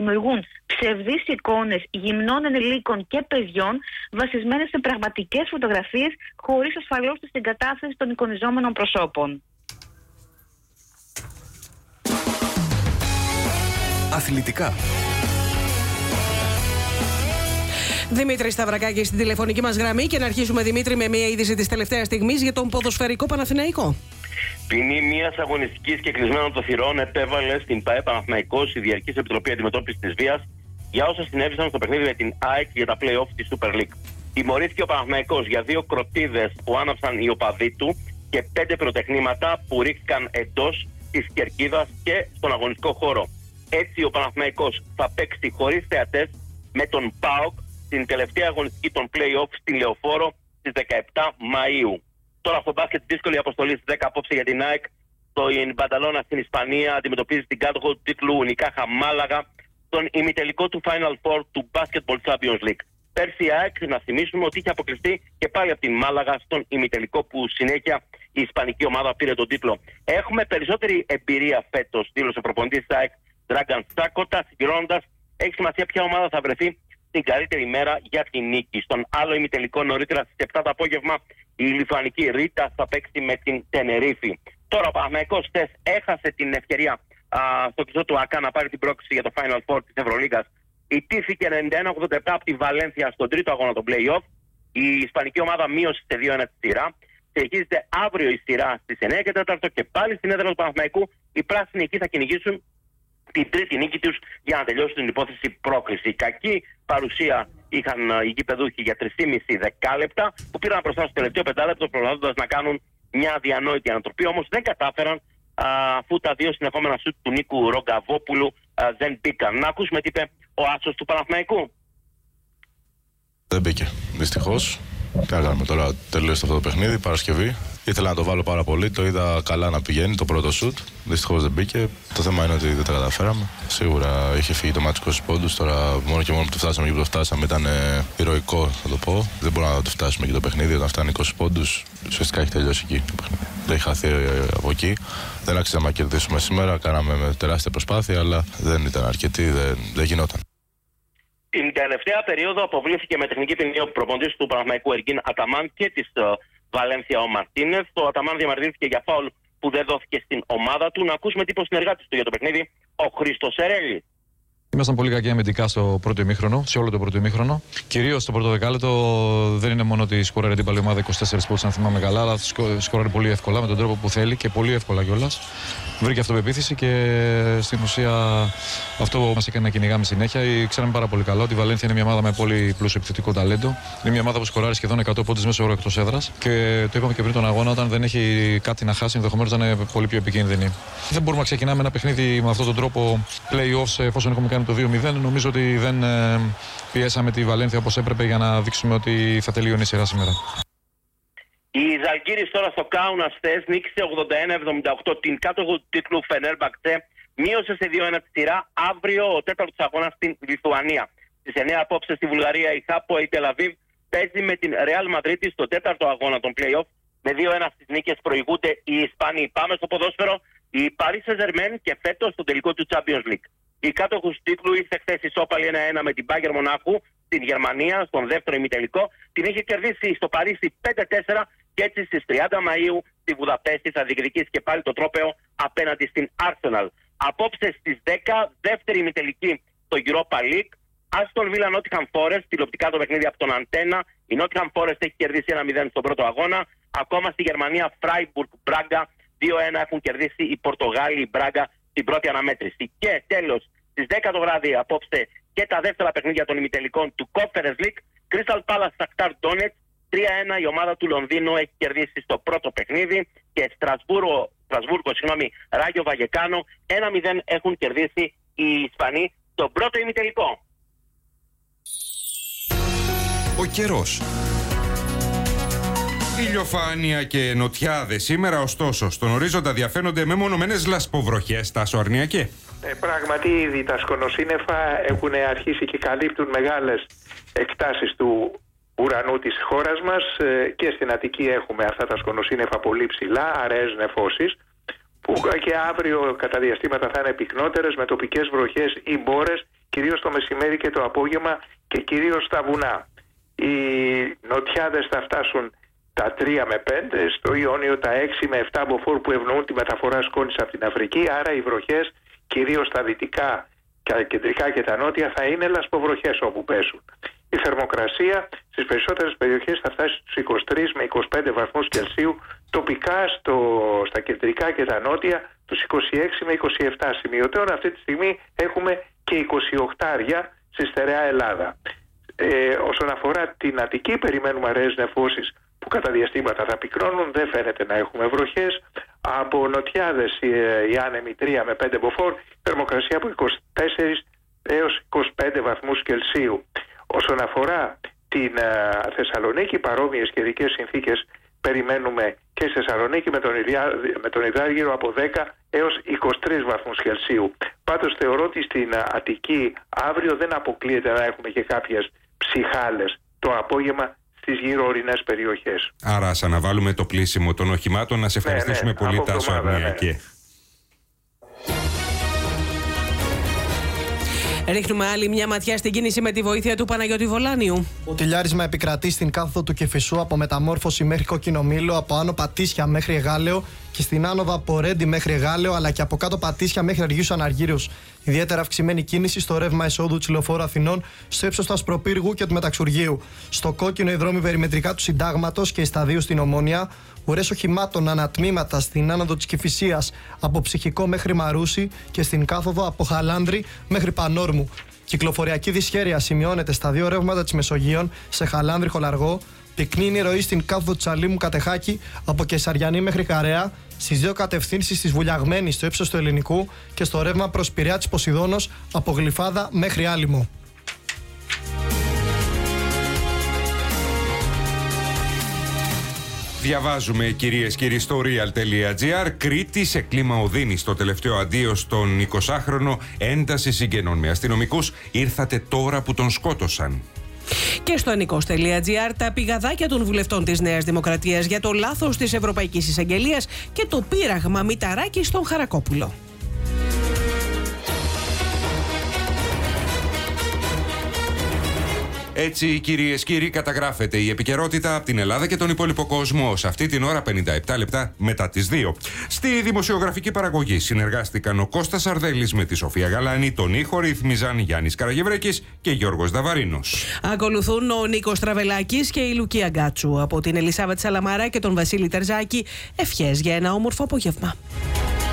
δημιουργούν ψευδείς εικόνες γυμνών ενηλίκων και παιδιών βασισμένες σε πραγματικές φωτογραφίες, χωρίς ασφαλώς τη συγκατάθεση των εικονιζόμενων προσώπων. Αθλητικά. Δημήτρη Σταυρακάκη στην τηλεφωνική μας γραμμή και να αρχίσουμε, Δημήτρη, με μια είδηση της τελευταίας στιγμής για τον ποδοσφαιρικό Παναθηναϊκό. Ποινή μιας αγωνιστικής και κλεισμένων των θυρών επέβαλε στην ΠΑΕ Παναθηναϊκός η Διαρκής Επιτροπή Αντιμετώπισης της Βίας για όσα συνέβησαν στο παιχνίδι με την ΑΕΚ για τα play-off της Super League. Τιμωρήθηκε ο Παναθηναϊκός για 2 κροτίδες που άναψαν οι οπαδοί του και 5 πυροτεχνήματα που ρίχθηκαν εντός της κερκίδας και στον αγωνιστικό χώρο. Έτσι ο Παναθηναϊκός θα παίξει χωρίς θεατές με τον ΠΑΟΚ στην τελευταία αγωνιστική των play-off στην Λεωφόρο στις 17 Μαΐου. Τώρα στο μπάσκετ, δύσκολη αποστολή στις 10 απόψε για την ΑΕΚ. Το Μπανταλώνα στην Ισπανία αντιμετωπίζει την κάτοχο του τίτλου Ουνικάχα Μάλαγα στον ημιτελικό του Final Four του Basketball Champions League. Πέρσι η ΑΕΚ, να θυμίσουμε ότι είχε αποκλειστεί και πάλι από την Μάλαγα στον ημιτελικό, που συνέχεια η ισπανική ομάδα πήρε τον τίτλο. Έχουμε περισσότερη εμπειρία φέτος, δήλωσε ο προπονητής της ΑΕΚ Dragan Stakota, συγκρίνοντας, έχει σημασία ποια ομάδα θα βρεθεί την καλύτερη μέρα για την νίκη. Στον άλλο ημιτελικό νωρίτερα στις 7 το απόγευμα η λιθουανική Ρίτα θα παίξει με την Τενερίφη. Τώρα ο Παναθηναϊκός χθες έχασε την ευκαιρία στο κλειστό του ΑΚΑ να πάρει την πρόκριση για το Final Four της Ευρωλίγκας. Ιτήθηκε 91-87 από τη Βαλένθια στον τρίτο αγώνα των play-off. Η ισπανική ομάδα μείωσε σε 2-1 τη σειρά. Συνεχίζεται αύριο η σειρά στις 9 και 4 και πάλι στην έδρα του Παναθηναϊκού. Οι πράσινοι εκεί θα κυνηγήσουν την τρίτη νίκη τους για να τελειώσουν την υπόθεση πρόκριση. Κακή παρουσία είχαν οι γηπεδούχοι για 3,5 δεκάλεπτα που πήραν μπροστά στο τελευταίο πεντάλεπτο, προλαβαίνοντας να κάνουν μια αδιανόητη ανατροπή. Όμως δεν κατάφεραν, αφού τα 2 συνεχόμενα σουτ του Νίκου Ρογκαβόπουλου δεν μπήκαν. Να ακούσουμε τι είπε ο άσος του Παναθηναϊκού. Δεν μπήκε, δυστυχώς. Τι να κάνουμε τώρα, τελείωσε αυτό το παιχνίδι, Παρασκευή. Ήθελα να το βάλω πάρα πολύ, το είδα καλά να πηγαίνει το πρώτο σουτ. Δυστυχώς δεν μπήκε. Το θέμα είναι ότι δεν τα καταφέραμε. Σίγουρα είχε φύγει το μάτι 20 πόντους. Τώρα μόνο και μόνο που το φτάσαμε και που το φτάσαμε ήταν ηρωικό, θα το πω. Δεν μπορούμε να το φτάσουμε και το παιχνίδι. Όταν φτάνει 20 πόντους, ουσιαστικά έχει τελειώσει εκεί το παιχνίδι. Δεν έχει χαθεί από εκεί. Δεν άξιζαμε να κερδίσουμε σήμερα. Κάναμε με τεράστια προσπάθεια, αλλά δεν ήταν αρκετή, δεν γινόταν. Την τελευταία περίοδο αποβλήθηκε με τεχνική ποινή ο προπονητής του Παναθηναϊκού Εργίν Αταμάν και της Βαλένθια ο Μαρτίνεθ. Ο Αταμάν διαμαρτυρήθηκε για φάουλ που δεν δόθηκε στην ομάδα του. Να ακούσουμε τι είπε ο συνεργάτης του για το παιχνίδι, ο Χρήστος Ερέλης. Ήμασταν πολύ κακοί αμυντικά στο πρώτο ημίχρονο, σε όλο το πρώτο ημίχρονο. Κυρίως στο πρώτο δεκάλεπτο δεν είναι μόνο ότι σκόραρε την παλαιή ομάδα 24 πόντους, αν θυμάμαι καλά, αλλά σκόραρε πολύ εύκολα με τον τρόπο που θέλει και πολύ εύκολα κιόλας. Βρήκε αυτοπεποίθηση και στην ουσία αυτό μας έκανε να κυνηγάμε συνέχεια. Ξέραμε πάρα πολύ καλά ότι η Βαλένθια είναι μια ομάδα με πολύ πλούσιο επιθετικό ταλέντο. Είναι μια ομάδα που σκοράρει σχεδόν 100 πόντους μέσω όρο εκτός έδρας. Και το είπαμε και πριν τον αγώνα, όταν δεν έχει κάτι να χάσει, ενδεχομένως να είναι πολύ πιο επικίνδυνη. Δεν μπορούμε να ξεκινάμε ένα παιχνίδι με αυτόν τον τρόπο play-offs εφόσον έχουμε κάνει το 2-0. Νομίζω ότι δεν πιέσαμε τη Βαλένθια όπως έπρεπε για να δείξουμε ότι θα τελειώνει η σειρά σήμερα. Η Ζαλγκίρις τώρα στο Κάουνας χθες νίκησε 81-78 την κάτοχο του τίτλου Φενέρμπαχτσε. Μείωσε σε 2-1 τη σειρά. Αύριο ο τέταρτος αγώνας στην Λιθουανία. Στις 9 απόψε στη Βουλγαρία η Χάπο η Τελαβίβ παίζει με την Ρεάλ Μαδρίτη στο τέταρτο αγώνα των play-off. Με 2-1 στις νίκες προηγούνται οι Ισπανοί. Πάμε στο ποδόσφαιρο. Η Paris Saint-Germain και φέτος στο τελικό του Champions League. Η κάτοχος του τίτλου ήρθε χθες ισόπαλη 1-1 με την Bayern Μονάχου στην Γερμανία, στον δεύτερο ημιτελικό. Την είχε κερδίσει στο Παρίσι 5-4 και έτσι στις 30 Μαΐου στη Βουδαπέστη θα διεκδικήσει και πάλι το τρόπαιο απέναντι στην Arsenal. Απόψε στις 10, δεύτερη ημιτελική στο Europa League. Aston Villa Nottingham Forest, τηλεοπτικά το παιχνίδι από τον Αντένα. Η Nottingham Forest έχει κερδίσει 1-0 στον πρώτο αγώνα. Ακόμα στη Γερμανία Freiburg Braga 2-1 έχουν κερδίσει οι Πορτογάλοι, η Braga, την πρώτη αναμέτρηση. Και τέλος, στις 10 το βράδυ απόψε και τα δεύτερα παιχνίδια των ημιτελικών του Conference League. Crystal Palace Shakhtar Donetsk 3-1 η ομάδα του Λονδίνου έχει κερδίσει στο πρώτο παιχνίδι και Στρασβούργο, Ράγιο Βαγεκάνο 1-0 έχουν κερδίσει οι Ισπανοί στον πρώτο ημιτελικό. Ο καιρός. Ηλιοφάνεια και νοτιάδες σήμερα, ωστόσο, στον ορίζοντα διαφαίνονται μεμονωμένες λασποβροχές στα Σορνιακέ. Πράγματι, ήδη τα σκονοσύννεφα έχουν αρχίσει και καλύπτουν μεγάλες εκτάσεις του ουρανού της χώρας μας και στην Αττική έχουμε αυτά τα σκονοσύννεφα πολύ ψηλά, αραιές νεφώσεις, που και αύριο κατά διαστήματα θα είναι πυκνότερες με τοπικές βροχές ή μπόρες κυρίως το μεσημέρι και το απόγευμα και κυρίως στα βουνά. Οι νοτιάδες θα φτάσουν τα 3 με 5, στο Ιόνιο τα 6 με 7 μποφόρ που ευνοούν τη μεταφορά σκόνης από την Αφρική, άρα οι βροχές κυρίως στα δυτικά, τα κεντρικά και τα νότια θα είναι λασποβροχές όπου πέσουν. Η θερμοκρασία στις περισσότερες περιοχές θα φτάσει στους 23 με 25 βαθμούς Κελσίου, τοπικά στα κεντρικά και τα νότια τους 26 με 27. Σημειωτέων αυτή τη στιγμή έχουμε και 28 στη στερεά Ελλάδα. Όσον αφορά την Αττική, περιμένουμε αραιές νεφώσεις που κατά διαστήματα θα πυκνώνουν, δεν φαίνεται να έχουμε βροχές. Από νοτιάδες οι άνεμοι 3 με 5 μποφόρ, θερμοκρασία από 24 έως 25 βαθμούς Κελσίου. Όσον αφορά την Θεσσαλονίκη, παρόμοιες καιρικές συνθήκες περιμένουμε και στη Θεσσαλονίκη με τον Ιδράργυρο από 10 έως 23 βαθμούς Κελσίου. Πάντως θεωρώ ότι στην Αττική αύριο δεν αποκλείεται να έχουμε και κάποιες ψυχάλες το απόγευμα στις γύρω ορεινές περιοχές. Άρα ας αναβάλουμε το πλήσιμο των οχημάτων. Να σε ευχαριστήσουμε πολύ, Τάσο Αρνιακέ. Ρίχνουμε άλλη μια ματιά στην κίνηση με τη βοήθεια του Παναγιώτη Βολάνιου. Τηλιάρισμα επικρατεί στην κάθοδο του Κηφισού από Μεταμόρφωση μέχρι Κοκκινομήλο, από Άνω Πατήσια μέχρι Εγάλεο και στην άνοδο από Ρέντι μέχρι Εγάλεο, αλλά και από κάτω Πατήσια μέχρι Αργίους Αναργύρους. Ιδιαίτερα αυξημένη κίνηση στο ρεύμα εσόδου της Λεωφόρου Αθηνών, στο ύψος του Ασπροπύργου και του Μεταξουργείου. Στο κόκκινο οι δρόμοι περιμετρικά του Συντάγματος και η Σταδίου στην Ομόνια. Ουρές οχημάτων ανατμήματα στην άνοδο της Κηφισίας από Ψυχικό μέχρι Μαρούσι και στην κάθοδο από Χαλάνδρη μέχρι Πανόρμου. Κυκλοφοριακή δυσχέρεια σημειώνεται στα 2 ρεύματα της Μεσογείων, σε Χαλάνδρη Χολαργό. Πυκνή είναι η ροή στην κάθοδο της Αλήμου Κατεχάκη από Κεσαριανή μέχρι Χαρέα, στις 2 κατευθύνσεις της Βουλιαγμένης στο ύψος του Ελληνικού και στο ρεύμα προς Πειραιά της Ποσειδώνος από Γλυφάδα μέχρι Άλυμο. Διαβάζουμε, κυρίες και κύριοι, στο real.gr. Κρήτη σε κλίμα οδύνη. Στο τελευταίο αντίο στον 20χρονο, ένταση συγγενών με αστυνομικούς. Ήρθατε τώρα που τον σκότωσαν. Και στο ανικός.gr τα πηγαδάκια των βουλευτών της Νέας Δημοκρατίας για το λάθος της Ευρωπαϊκής Εισαγγελίας και το πείραγμα Μηταράκη στον Χαρακόπουλο. Έτσι, κυρίες και κύριοι, καταγράφεται η επικαιρότητα από την Ελλάδα και τον υπόλοιπο κόσμο. Σε αυτή την ώρα, 57 λεπτά μετά τις 2. Στη δημοσιογραφική παραγωγή συνεργάστηκαν ο Κώστας Αρδέλης με τη Σοφία Γαλάνη, τον ήχο ρύθμιζαν Γιάννης Καραγευρέκης και Γιώργος Δαβαρίνος. Ακολουθούν ο Νίκος Τραβελάκης και η Λουκία Γκάτσου. Από την Ελισάβετ Σαλαμαρά και τον Βασίλη Τερζάκη, ευχές για ένα όμορφο απόγευμα.